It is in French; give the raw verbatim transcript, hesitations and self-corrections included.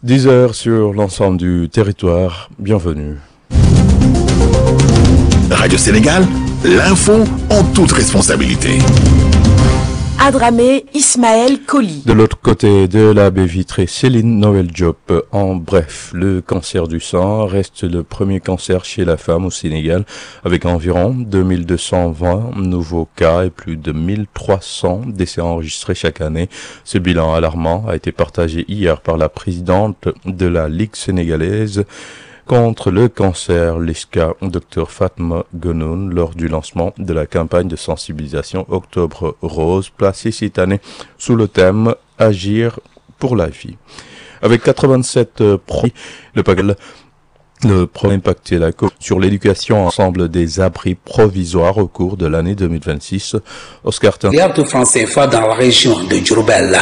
dix heures sur l'ensemble du territoire. Bienvenue. Radio Sénégal, l'info en toute responsabilité. Adramé Ismaël Koli. De l'autre côté de la baie vitrée, Céline Noël Diop. En bref, le cancer du sein reste le premier cancer chez la femme au Sénégal, avec environ deux mille deux cent vingt nouveaux cas et plus de mille trois cents décès enregistrés chaque année. Ce bilan alarmant a été partagé hier par la présidente de la Ligue sénégalaise contre le cancer, l'I S C A, Dr Fatma Guenoune, lors du lancement de la campagne de sensibilisation Octobre Rose, placée cette année sous le thème « Agir pour la vie ». Avec quatre-vingt-sept produits, le Pagal, le premier impacté la co sur l'éducation ensemble des abris provisoires au cours de l'année deux mille vingt-six. Oscar Milliards de francs C F A dans la région de Diourbel.